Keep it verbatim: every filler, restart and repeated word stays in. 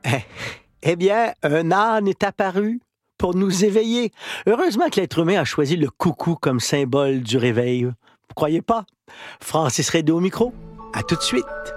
Eh bien, un âne est apparu pour nous éveiller. Heureusement que l'être humain a choisi le coucou comme symbole du réveil. Vous croyez pas? Francis Redé au micro. À tout de suite.